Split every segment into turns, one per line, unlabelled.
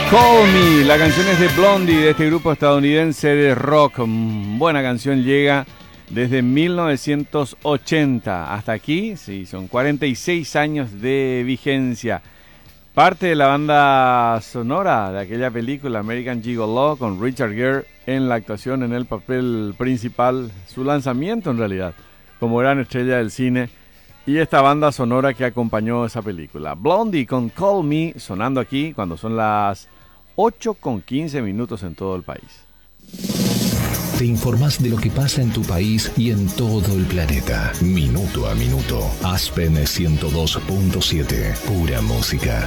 Call Me, la canción es de Blondie, de este grupo estadounidense de rock. Buena canción, llega desde 1980 hasta aquí, sí, son 46 años de vigencia. Parte de la banda sonora de aquella película American Gigolo con Richard Gere en la actuación en el papel principal, su lanzamiento en realidad como gran estrella del cine y esta banda sonora que acompañó esa película. Blondie con Call Me sonando aquí cuando son las 8:15 en todo el país.
Te informás de lo que pasa en tu país y en todo el planeta. Minuto a minuto. Aspen 102.7. Pura música.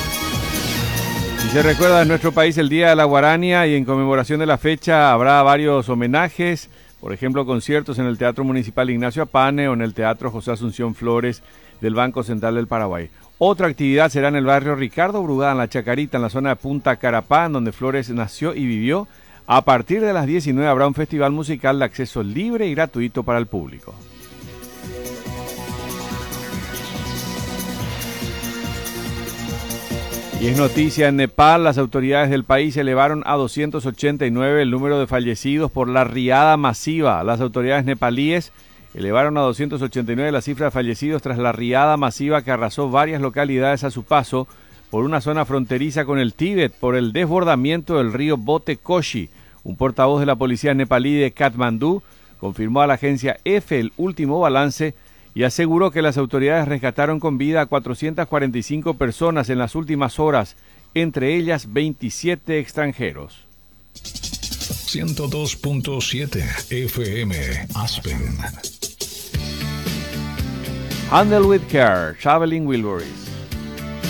Y se recuerda en nuestro país el Día de la Guarania y en conmemoración de la fecha habrá varios homenajes. Por ejemplo, conciertos en el Teatro Municipal Ignacio Apane o en el Teatro José Asunción Flores del Banco Central del Paraguay. Otra actividad será en el barrio Ricardo Brugada, en La Chacarita, en la zona de Punta Carapán, donde Flores nació y vivió. A partir de las 19 habrá un festival musical de acceso libre y gratuito para el público. Y es noticia, en Nepal las autoridades del país elevaron a 289 el número de fallecidos por la riada masiva. Las autoridades nepalíes elevaron a 289 la cifra de fallecidos tras la riada masiva que arrasó varias localidades a su paso por una zona fronteriza con el Tíbet por el desbordamiento del río Bote Koshi. Un portavoz de la policía nepalí de Katmandú confirmó a la agencia EFE el último balance y aseguró que las autoridades rescataron con vida a 445 personas en las últimas horas, entre ellas 27 extranjeros.
102.7 FM Aspen.
Handle with Care, Traveling Wilburys.